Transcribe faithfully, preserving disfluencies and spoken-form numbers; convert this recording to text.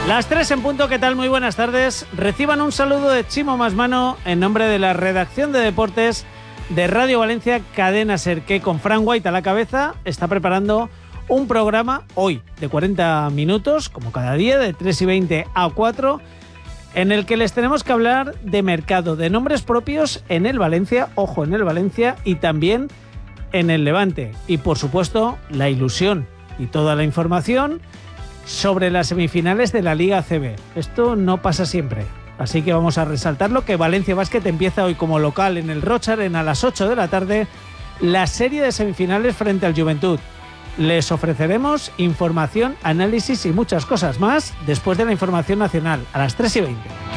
Las tres en punto, ¿qué tal? Muy buenas tardes. Reciban un saludo de Chimo Masmano en nombre de la redacción de deportes de Radio Valencia Cadena Ser, que con Fran White a la cabeza está preparando un programa hoy de cuarenta minutos, como cada día, de tres y veinte a cuatro, en el que les tenemos que hablar de mercado, de nombres propios en el Valencia, ojo, en el Valencia y también en el Levante. Y por supuesto, la ilusión y toda la información sobre las semifinales de la Liga A C B. Esto no pasa siempre, así que vamos a resaltarlo, que Valencia Basket empieza hoy como local en el Roig Arena a las ocho de la tarde la serie de semifinales frente al Juventud. Les ofreceremos información, análisis y muchas cosas más después de la información nacional a las tres y veinte.